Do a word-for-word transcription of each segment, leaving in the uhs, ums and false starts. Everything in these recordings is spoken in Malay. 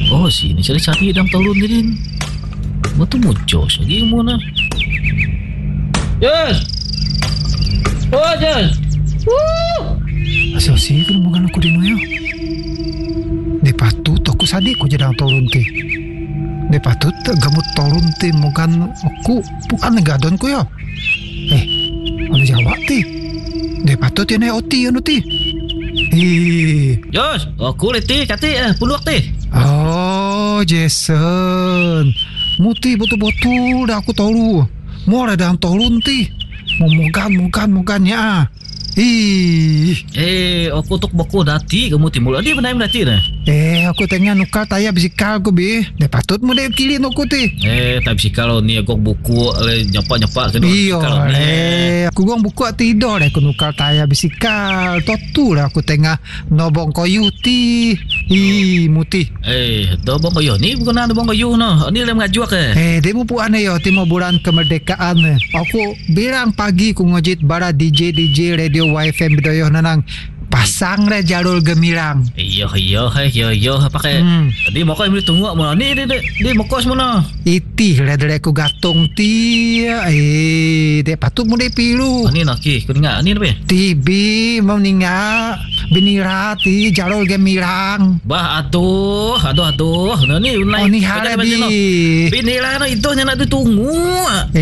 Oh, sini cari-cari dalam turun ni din. Betul muncul lagi mana? Yes. Oh, yes. Woo. Asal-asal kan bukan aku di Noya. Dia patut aku sadik aku jadi turun ti. Dia patut kamu turun ti bukan aku bukan negadon ku ya. Eh, anu jawab ti. Dia patut ya naik oti anu ti. Eh, Jos, aku leti kati eh puluh ti. Oh, Jason. Muti betul-betul dah aku tahu. Mau ada dalam turun ti. Mau mogan-mogan mogannya. Ih. Eh, aku tok boko dati kamu timul. Dia benar dati dah. Eh, aku tengah nukar tayar bisikal aku be. Dia patut mu dia kilin aku ti. Eh, tapi si kalau ni aku buku le nyapak-nyapak ke Iya, eh, aku gong buku tidur dah aku nukar tayar bisikal. Totu lah aku tengah nobong koyu ti. Ih, muti. Eh, dah bong kayu ni bukan ada bong kayu no. Ni le mengajuak ke. Eh, dia mu puan yo timo bulan kemerdekaan. Aku bilang pagi ku ngojit bara D J D J radio Y F M Bedoyo nanang pasang le jalur gemilang. Iya iya hai iya iya pakai. Hmm. Tadi mau kau ambil tunggu mana ni dia dia mau kos mana? Itih le dari aku gatung ti. Eh, dia patut mu dia pilu. Ni nak ki, kau dengar ni apa? Tibi mau ninga binira ti jalur gemilang. Bah aduh, aduh aduh. Nah ni Oh ni harabi. Binilah no itu nak ditunggu.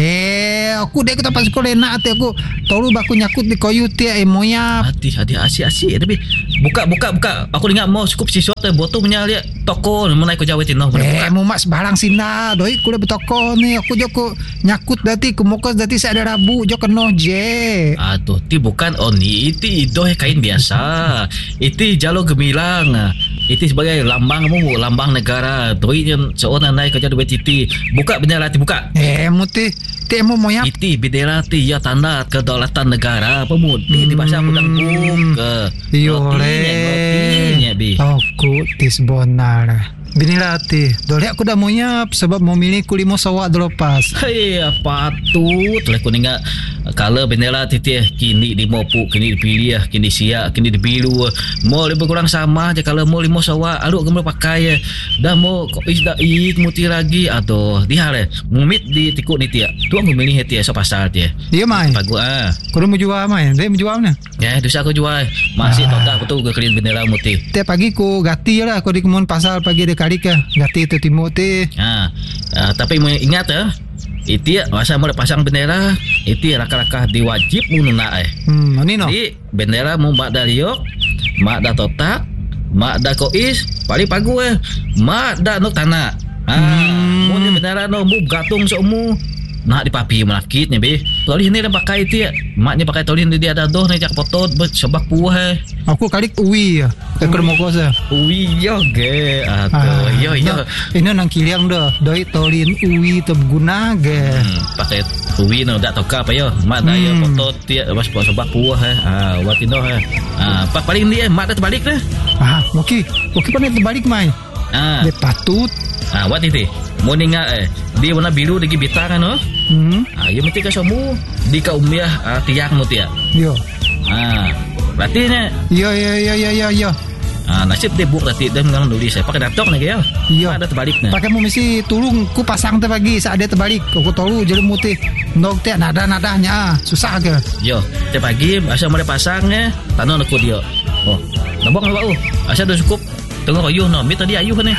Eh, aku dek kita pas sekolah nak ati aku tolu baku nyakut di koyu ti eh moya. Hati hati asyik-asyik tapi buka buka buka. Aku ingat mau cukup sesuatu botol punya lihat toko menai ko jawet no. Eh, mau mak sebarang sina. Doi ku dah betoko ni aku joko nyakut dati ku mokos dati sa ada rabu jo keno je. Aduh, ti bukan oh ni itu idoh kain biasa. Itu jalur gemilang. Itu sebagai lambang mu, lambang negara. Doi yang seorang naik kerja duit itu. Buka bendera ti buka. Eh, muti ti emo moya. Itu bendera ti ya tanda kedaulatan negara. Apa mu? Di bahasa udang buka. Iyo le. Notinya bi. Aku tis bonar. Binilah ti. Dole aku dah moyap sebab mau milih ku limo sawak delepas. Hei, patut lah ku ninga kalau bendera titi kini limo pu kini dipilih kini siap kini dipilu mau lebih kurang sama aja kalau mau limo sawa aluk kamu pakai dah mau kok isda ik muti lagi atau dia le mumit di tikuk ni tia tu aku milih tia so pasal tia Iya mai. bagus ah Kau mau jual mai? Dia mau jual mana? ya dosa aku jual masih ah. Total betul ke klien bendera muti tiap pagi ku gati lah aku di kemun pasar pagi de kali ke gati tu timur ti. Ah, uh, tapi mau ingat ya, itu masa mau pasang bendera, itu raka-raka diwajib mununa eh. Hmm, ini no. Jadi bendera mau mak dah liok, mak dah totak, mak dah kois, paling pagu eh, mak dah nuk tanah. Ah, hmm. Mau ni bendera no mu gatung somu. Nak dipapi melakitnya be. Tolih ni dah pakai itu ya. Maknya pakai tolih ni dia ada doh ni jak potot sebab puah eh. Aku kali uwi ya. Ke kermo kosa. Uwi yo ge. Aduh, yo yo. Ini nang kiliang dah. Doi tolin uwi tu berguna ge. Hmm, pakai uwi no dak toka apa yo. Mak dah yo potot dia bas sebab puah eh. Ah, watino eh. Ah, pak paling dia mak dah terbalik dah. Ah, okey. Okey pandai terbalik mai. Ah. Dia patut. Ah, wat itu. Mau ninga eh. Dia warna biru lagi bintang no. Hmm. Ah, ya mesti ka semua di ka umiah ah, tiang mu tia. Yo. Ah, berarti ne. Yo yo yo yo yo yo. Ah, nasib dia buk berarti dia mengang nulis saya pakai datok lagi ya. Iya. Ada terbalik ne. Pakai mu mesti tulung ku pasang tu pagi saat dia terbalik. Aku tahu jadi mutih. Nok tiak nada-nadanya susah ke. Yo, tiap pagi asal mau pasang eh tanah aku dia. Oh, nabok nabok oh. Asal dah cukup. Tengok ayuh no, mi tadi ayuh ni.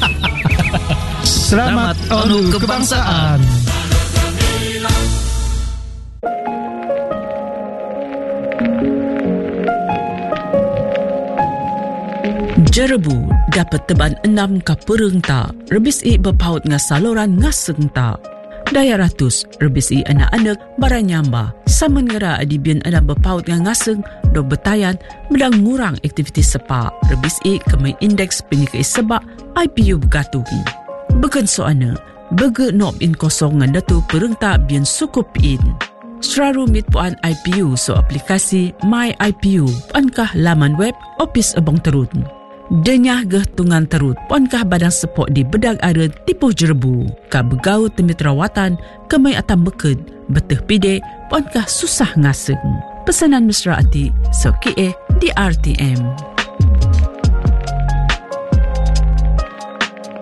Selamat, Selamat Onu Kebangsaan. Jerebu dapat teban enam ka pereng ta, rebis i berpaut nga saluran ngaseng ta. Daya ratus, rebis i anak-anak baranyamba, saman ngera adibian anak berpaut nga ngaseng, do betayan, medang ngurang aktiviti sepa, rebis i kemai indeks penyika sebak I P U bergatuh. Began soana, bege nob in kosong ngan datu pereng ta bian sukup in. Seraru mit puan I P U so aplikasi My I P U, puankah laman web Opis Abang Terut. Denyah geh tungan terut, puankah badang sepok di bedag ara tipu jerebu. Ka begau temit rawatan, kemai atam beked, beteh pide, puankah susah ngaseng. Pesanan mesra ati, so kie di R T M.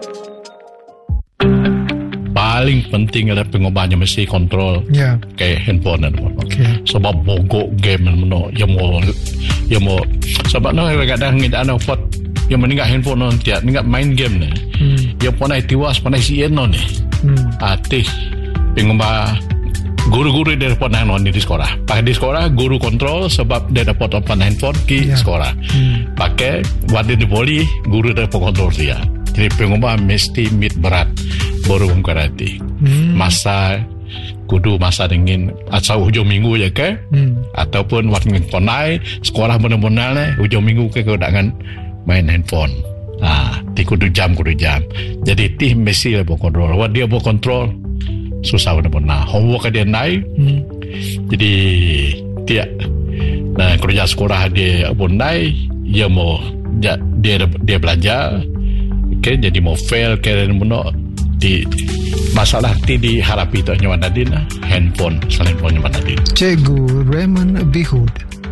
paling penting adalah pengubahnya mesti kontrol Ya. ke handphone dan apa. Okay. Sebab bogok game meno yang mau yang mau sebab no kadang ngid ana pot yang meninggal handphone non tiap ninggal main game ni. Hmm. Yang panai tiwas panai sien non ni. Hmm. Atih pengubah guru-guru dia dapat handphone di sekolah. Pakai di sekolah guru kontrol sebab dia dapat open handphone di Ya. sekolah. Hmm. Pakai wadah di poli guru dapat kontrol dia. Jadi pengubah mesti mit berat baru mengkarati. Hmm. Masa kudu masa dingin asal hujung minggu ya ke Hmm. ataupun waktu konai sekolah benar-benar ni hujung minggu ke keundangan main handphone. Ah, ti kudu jam kudu jam. Jadi ti mesti lah berkontrol. Wah dia berkontrol susah benar-benar. Homework dia naik. Hmm. Jadi dia nah kerja sekolah dia pun naik. Dia mau dia dia, dia belajar. Okay, jadi mau fail ke dan benar di masalah ti diharapi tu nyawa Nadine handphone selain pun nyawa Nadine. Cikgu Raymond Bihud.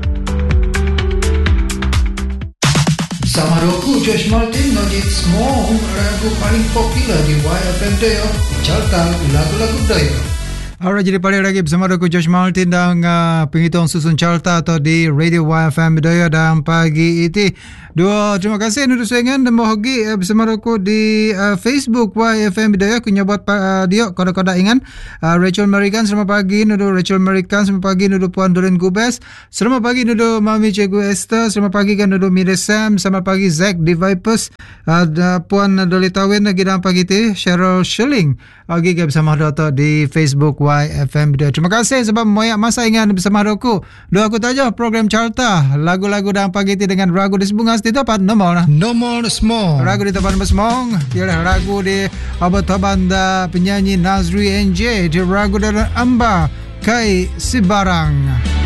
Sama roku Josh Martin Nodit Small lagu paling popular di Y F M Daya Carta lagu-lagu Daya. Alright, jadi balik lagi bersama aku Josh Martin dan uh, penghitung susun carta atau di Radio Y F M Daya dan pagi ini. Dua, terima kasih nudu suengan dan bahagia uh, bersama aku di uh, Facebook Y F M Daya. Aku nyabot uh, dia kodak-kodak ingan. Uh, Rachel American, selamat pagi nudu Rachel American, selamat pagi nudu Puan Doreen Gubes. Selamat pagi nudu Mami Cikgu Esther, selamat pagi kan nudu Mira Sam, selamat pagi Zack di Vipers. Uh, Puan Doli Tawin lagi dalam pagi ini Cheryl Schilling lagi bersama Dota di Facebook Y F M Daya. Terima kasih sebab moyak masa ingat bersama aku. Doa aku taja program carta lagu-lagu dalam pagi ini dengan ragu di sebungas di tempat nomor nomor semong. Ragu di tempat nomor semong ialah ragu di abad banda penyanyi Nazri N J di ragu dalam Amba Kai Sibarang.